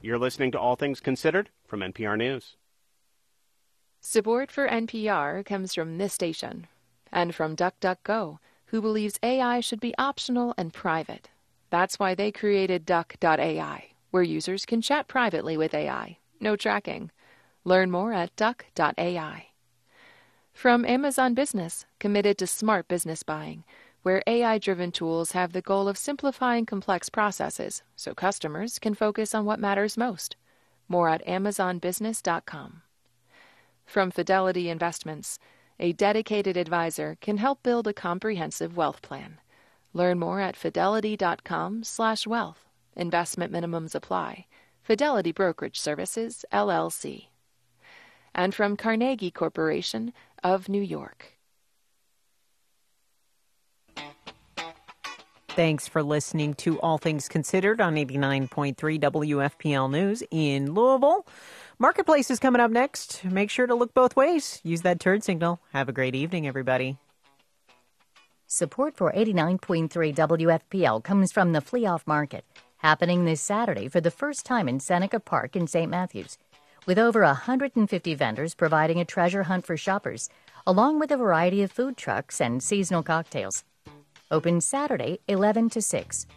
You're listening to All Things Considered from NPR News. Support for NPR comes from this station and from DuckDuckGo, who believes AI should be optional and private. That's why they created Duck.ai, where users can chat privately with AI. No tracking. Learn more at Duck.ai. From Amazon Business, committed to smart business buying, where AI-driven tools have the goal of simplifying complex processes so customers can focus on what matters most. More at amazonbusiness.com. From Fidelity Investments, a dedicated advisor can help build a comprehensive wealth plan. Learn more at fidelity.com/wealth. Investment minimums apply. Fidelity Brokerage Services, LLC. And from Carnegie Corporation of New York. Thanks for listening to All Things Considered on 89.3 WFPL News in Louisville. Marketplace is coming up next. Make sure to look both ways. Use that turn signal. Have a great evening, everybody. Support for 89.3 WFPL comes from the Flea Off Market, happening this Saturday for the first time in Seneca Park in St. Matthews, with over 150 vendors providing a treasure hunt for shoppers, along with a variety of food trucks and seasonal cocktails. Open Saturday, 11 to 6.